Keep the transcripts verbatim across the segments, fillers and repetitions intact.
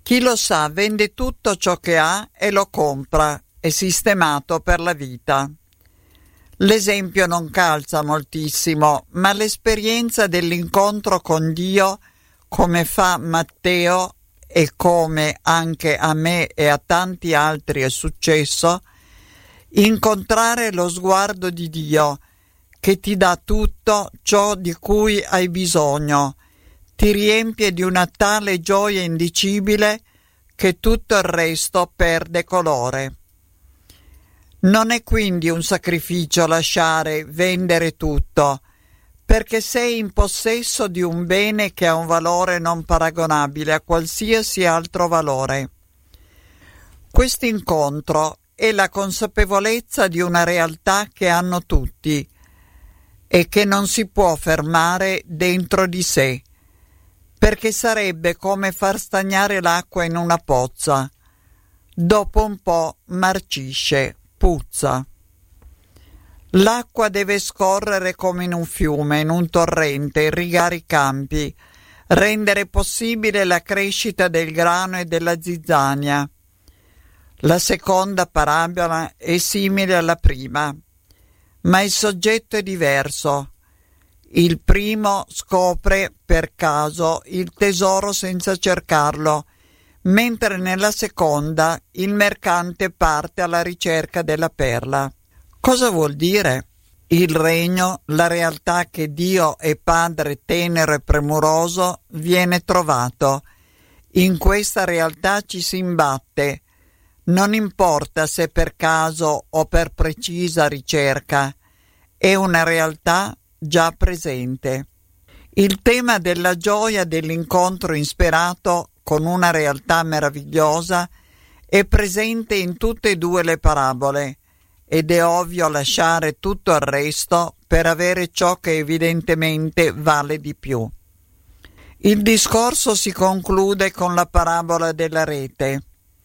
Chi lo sa vende tutto ciò che ha e lo compra, è sistemato per la vita. L'esempio non calza moltissimo, ma l'esperienza dell'incontro con Dio, come fa Matteo e come anche a me e a tanti altri è successo, incontrare lo sguardo di Dio che ti dà tutto ciò di cui hai bisogno, ti riempie di una tale gioia indicibile che tutto il resto perde colore. Non è quindi un sacrificio lasciare, vendere tutto, perché sei in possesso di un bene che ha un valore non paragonabile a qualsiasi altro valore. Questo incontro è la consapevolezza di una realtà che hanno tutti e che non si può fermare dentro di sé, perché sarebbe come far stagnare l'acqua in una pozza. Dopo un po' marcisce, puzza. L'acqua deve scorrere come in un fiume, in un torrente, irrigare i campi, rendere possibile la crescita del grano e della zizzania. La seconda parabola è simile alla prima, ma il soggetto è diverso. Il primo scopre per caso il tesoro senza cercarlo, mentre nella seconda il mercante parte alla ricerca della perla. Cosa vuol dire? Il regno, la realtà che Dio è Padre tenero e premuroso, viene trovato. In questa realtà ci si imbatte. Non importa se per caso o per precisa ricerca, è una realtà già presente. Il tema della gioia dell'incontro insperato con una realtà meravigliosa è presente in tutte e due le parabole ed è ovvio lasciare tutto il resto per avere ciò che evidentemente vale di più. Il discorso si conclude con la parabola della rete.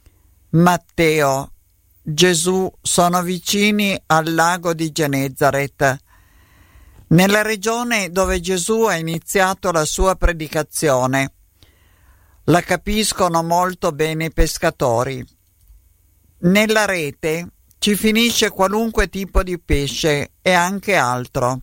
Matteo, Gesù sono vicini al lago di Genesaret, nella regione dove Gesù ha iniziato la sua predicazione. La capiscono molto bene i pescatori. Nella rete ci finisce qualunque tipo di pesce e anche altro.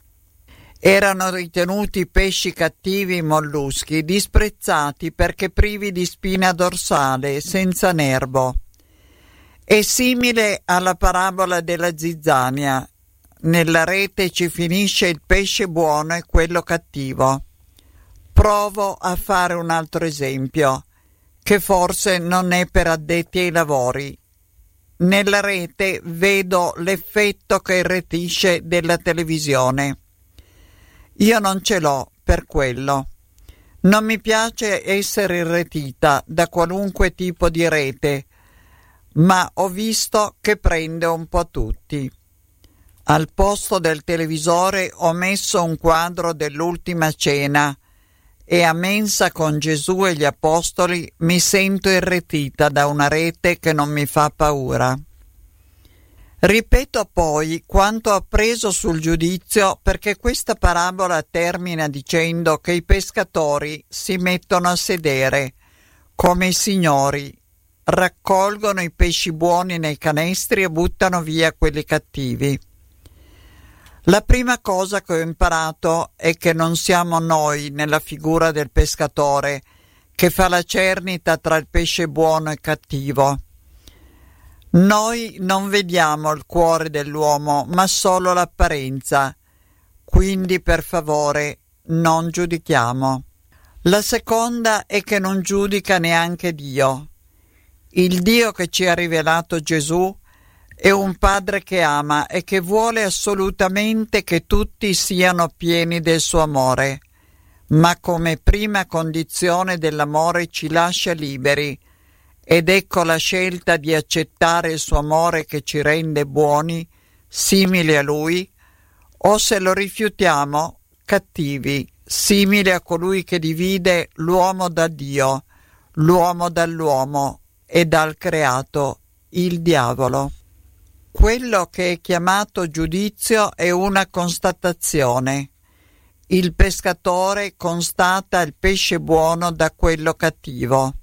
Erano ritenuti pesci cattivi, molluschi, disprezzati perché privi di spina dorsale, senza nervo. È simile alla parabola della zizzania. Nella rete ci finisce il pesce buono e quello cattivo. Provo a fare un altro esempio, che forse non è per addetti ai lavori. Nella rete vedo l'effetto che irretisce della televisione. Io non ce l'ho per quello. Non mi piace essere irretita da qualunque tipo di rete, ma ho visto che prende un po' tutti. Al posto del televisore ho messo un quadro dell'Ultima Cena e a mensa con Gesù e gli Apostoli mi sento irretita da una rete che non mi fa paura. Ripeto poi quanto ho appreso sul giudizio perché questa parabola termina dicendo che i pescatori si mettono a sedere come i signori, raccolgono i pesci buoni nei canestri e buttano via quelli cattivi. La prima cosa che ho imparato è che non siamo noi nella figura del pescatore che fa la cernita tra il pesce buono e cattivo. Noi non vediamo il cuore dell'uomo, ma solo l'apparenza, quindi per favore non giudichiamo. La seconda è che non giudica neanche Dio. Il Dio che ci ha rivelato Gesù è un padre che ama e che vuole assolutamente che tutti siano pieni del suo amore, ma come prima condizione dell'amore ci lascia liberi, ed ecco la scelta di accettare il suo amore che ci rende buoni, simili a lui, o se lo rifiutiamo, cattivi, simili a colui che divide l'uomo da Dio, l'uomo dall'uomo e dal creato, il diavolo. Quello che è chiamato giudizio è una constatazione. Il pescatore constata il pesce buono da quello cattivo.